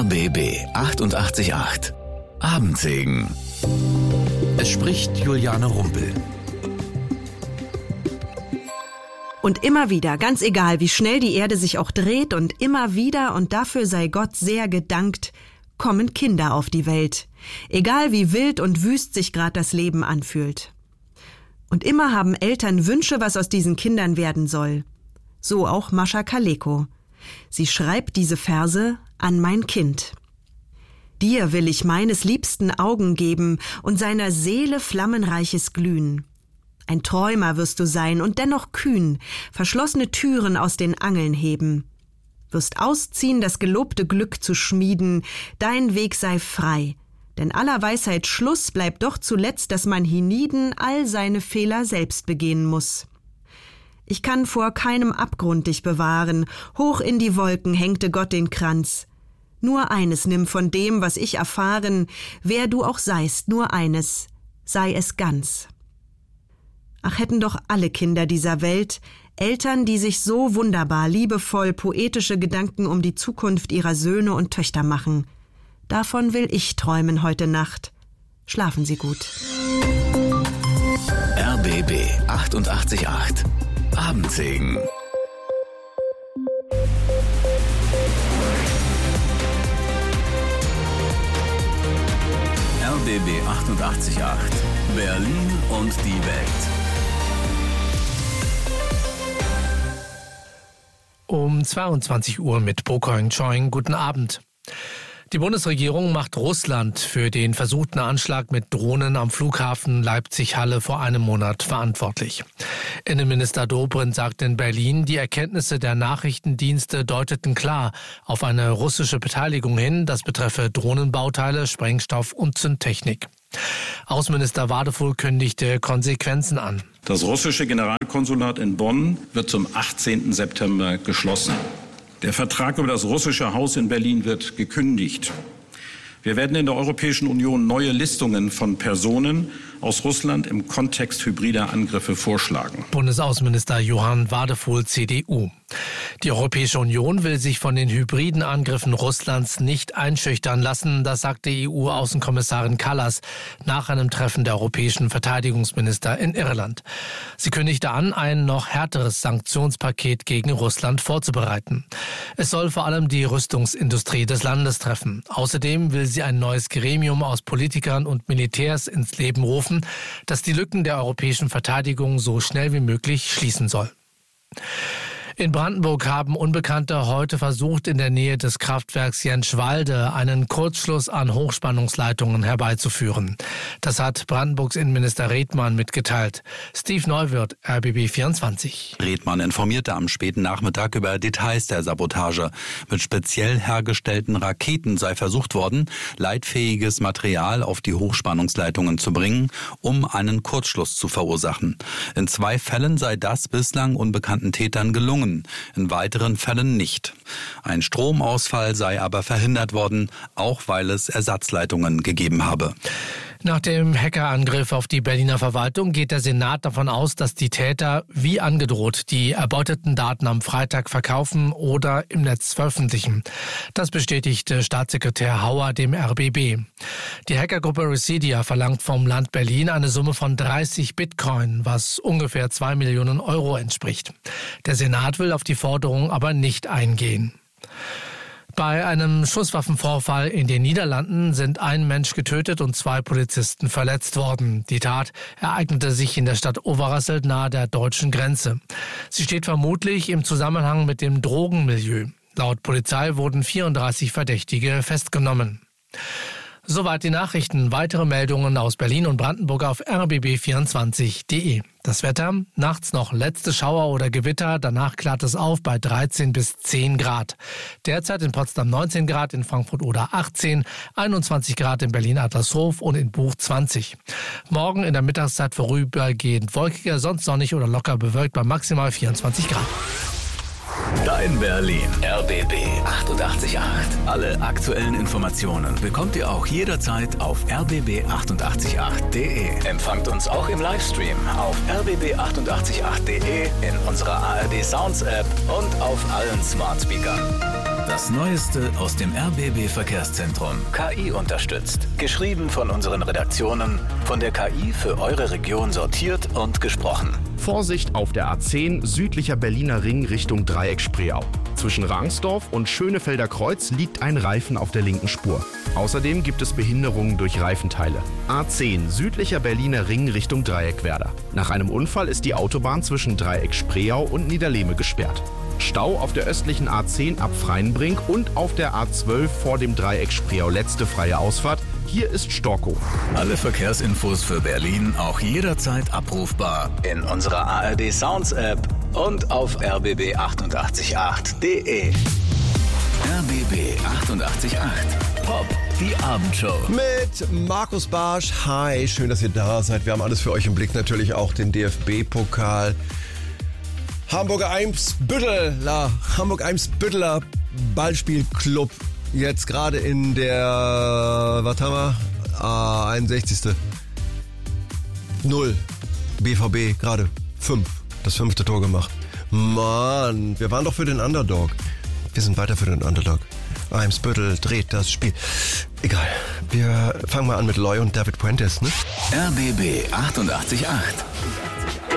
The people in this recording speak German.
RBB 88.8 Abendsegen. Es spricht Juliane Rumpel. Und immer wieder, ganz egal, wie schnell die Erde sich auch dreht, und immer wieder, und dafür sei Gott sehr gedankt, kommen Kinder auf die Welt. Egal wie wild und wüst sich grad das Leben anfühlt. Und immer haben Eltern Wünsche, was aus diesen Kindern werden soll. So auch Mascha Kaleko. Sie schreibt diese Verse an mein Kind. Dir will ich meines liebsten Augen geben und seiner Seele flammenreiches Glühen. Ein Träumer wirst du sein und dennoch kühn, verschlossene Türen aus den Angeln heben. Wirst ausziehen, das gelobte Glück zu schmieden, dein Weg sei frei. Denn aller Weisheit Schluss bleibt doch zuletzt, dass man hienieden all seine Fehler selbst begehen muss. Ich kann vor keinem Abgrund dich bewahren, hoch in die Wolken hängte Gott den Kranz. Nur eines nimm von dem, was ich erfahren, wer du auch seist, nur eines, sei es ganz. Ach, hätten doch alle Kinder dieser Welt Eltern, die sich so wunderbar, liebevoll, poetische Gedanken um die Zukunft ihrer Söhne und Töchter machen. Davon will ich träumen heute Nacht. Schlafen Sie gut. RBB 88.8 Abendsegen. RBB 88.8 Berlin und die Welt. Um 22 Uhr mit Bokoing Choing. Guten Abend. Die Bundesregierung macht Russland für den versuchten Anschlag mit Drohnen am Flughafen Leipzig-Halle vor einem Monat verantwortlich. Innenminister Dobrindt sagt in Berlin, die Erkenntnisse der Nachrichtendienste deuteten klar auf eine russische Beteiligung hin, das betreffe Drohnenbauteile, Sprengstoff und Zündtechnik. Außenminister Wadefuhl kündigte Konsequenzen an. Das russische Generalkonsulat in Bonn wird zum 18. September geschlossen. Der Vertrag über das russische Haus in Berlin wird gekündigt. Wir werden in der Europäischen Union neue Listungen von Personen aus Russland im Kontext hybrider Angriffe vorschlagen. Bundesaußenminister Johann Wadefuhl, CDU. Die Europäische Union will sich von den hybriden Angriffen Russlands nicht einschüchtern lassen, das sagte EU-Außenkommissarin Kallas nach einem Treffen der europäischen Verteidigungsminister in Irland. Sie kündigte an, ein noch härteres Sanktionspaket gegen Russland vorzubereiten. Es soll vor allem die Rüstungsindustrie des Landes treffen. Außerdem will sie ein neues Gremium aus Politikern und Militärs ins Leben rufen, das die Lücken der europäischen Verteidigung so schnell wie möglich schließen soll. In Brandenburg haben Unbekannte heute versucht, in der Nähe des Kraftwerks Jentschwalde einen Kurzschluss an Hochspannungsleitungen herbeizuführen. Das hat Brandenburgs Innenminister Redmann mitgeteilt. Steve Neuwirth, RBB 24. Redmann informierte am späten Nachmittag über Details der Sabotage. Mit speziell hergestellten Raketen sei versucht worden, leitfähiges Material auf die Hochspannungsleitungen zu bringen, um einen Kurzschluss zu verursachen. In 2 Fällen sei das bislang unbekannten Tätern gelungen. In weiteren Fällen nicht. Ein Stromausfall sei aber verhindert worden, auch weil es Ersatzleitungen gegeben habe. Nach dem Hackerangriff auf die Berliner Verwaltung geht der Senat davon aus, dass die Täter, wie angedroht, die erbeuteten Daten am Freitag verkaufen oder im Netz veröffentlichen. Das bestätigte Staatssekretär Hauer dem RBB. Die Hackergruppe Residia verlangt vom Land Berlin eine Summe von 30 Bitcoin, was ungefähr 2 Millionen Euro entspricht. Der Senat will auf die Forderung aber nicht eingehen. Bei einem Schusswaffenvorfall in den Niederlanden sind ein Mensch getötet und 2 Polizisten verletzt worden. Die Tat ereignete sich in der Stadt Overasselt nahe der deutschen Grenze. Sie steht vermutlich im Zusammenhang mit dem Drogenmilieu. Laut Polizei wurden 34 Verdächtige festgenommen. Soweit die Nachrichten. Weitere Meldungen aus Berlin und Brandenburg auf rbb24.de. Das Wetter, nachts noch letzte Schauer oder Gewitter, danach klart es auf bei 13 bis 10 Grad. Derzeit in Potsdam 19 Grad, in Frankfurt oder 18, 21 Grad in Berlin-Adlershof und in Buch 20. Morgen in der Mittagszeit vorübergehend wolkiger, sonst sonnig oder locker bewölkt bei maximal 24 Grad. Dein Berlin. RBB 88.8. Alle aktuellen Informationen bekommt ihr auch jederzeit auf rbb888.de. Empfangt uns auch im Livestream auf rbb888.de, in unserer ARD Sounds App und auf allen Smart Speakern. Das Neueste aus dem RBB Verkehrszentrum. KI unterstützt. Geschrieben von unseren Redaktionen, von der KI für eure Region sortiert und gesprochen. Vorsicht auf der A10 südlicher Berliner Ring Richtung Dreieck-Spreeau. Zwischen Rangsdorf und Schönefelder Kreuz liegt ein Reifen auf der linken Spur. Außerdem gibt es Behinderungen durch Reifenteile. A10 südlicher Berliner Ring Richtung Dreieckwerder. Nach einem Unfall ist die Autobahn zwischen Dreieck-Spreeau und Niederlehme gesperrt. Stau auf der östlichen A10 ab Freienbrink und auf der A12 vor dem Dreieck-Spreeau letzte freie Ausfahrt. Hier ist Storkow. Alle Verkehrsinfos für Berlin auch jederzeit abrufbar in unserer ARD Sounds App und auf rbb888.de. RBB 888 Pop, die Abendshow. Mit Markus Barsch. Hi, schön, dass ihr da seid. Wir haben alles für euch im Blick. Natürlich auch den DFB-Pokal. Hamburg-Eimsbütteler Ballspielclub. Jetzt gerade in der, was haben wir? 61. 0. BVB gerade 5. Das 5. Tor gemacht. Mann, wir waren doch für den Underdog. Wir sind weiter für den Underdog. Eimsbüttel dreht das Spiel. Egal, wir fangen mal an mit Loy und David Puentes, ne? RBB 888.